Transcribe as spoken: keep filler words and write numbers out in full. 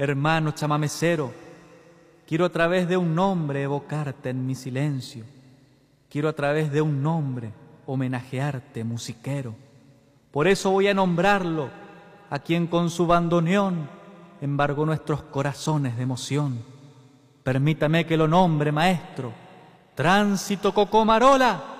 Hermano chamamecero, quiero a través de un nombre evocarte en mi silencio. Quiero a través de un nombre homenajearte, musiquero. Por eso voy a nombrarlo, a quien con su bandoneón embargó nuestros corazones de emoción. Permítame que lo nombre, maestro. Tránsito Cocomarola.